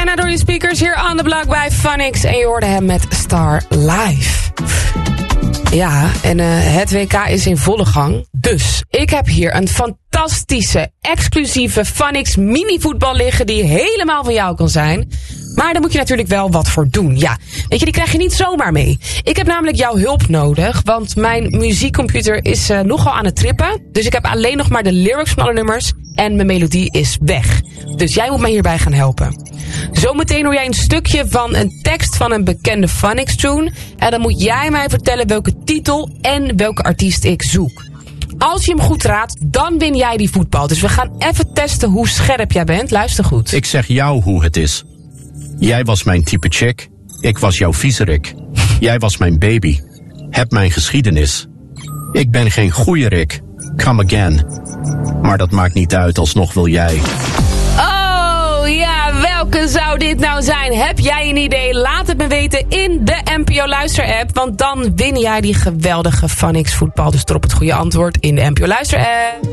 Rihanna door je speakers hier on the block bij Phonics. En je hoorde hem met Star Live. Ja, en het WK is in volle gang. Dus ik heb hier een fantastische, exclusieve Phonics mini-voetbal liggen die helemaal van jou kan zijn. Maar daar moet je natuurlijk wel wat voor doen. Ja, weet je, die krijg je niet zomaar mee. Ik heb namelijk jouw hulp nodig, want mijn muziekcomputer is nogal aan het trippen. Dus ik heb alleen nog maar de lyrics van alle nummers en mijn melodie is weg. Dus jij moet mij hierbij gaan helpen. Zometeen hoor jij een stukje van een tekst van een bekende Phonics tune. En dan moet jij mij vertellen welke titel en welke artiest ik zoek. Als je hem goed raadt, dan win jij die voetbal. Dus we gaan even testen hoe scherp jij bent. Luister goed. Ik zeg jou hoe het is. Jij was mijn type chick. Ik was jouw viezerik. Jij was mijn baby. Heb mijn geschiedenis. Ik ben geen goeie Rick. Come again. Maar dat maakt niet uit, alsnog wil jij. Oh ja, welke zou dit nou zijn? Heb jij een idee? Laat het me weten in de NPO Luister app. Want dan win jij die geweldige Phonics voetbal. Dus drop het goede antwoord in de NPO Luister app.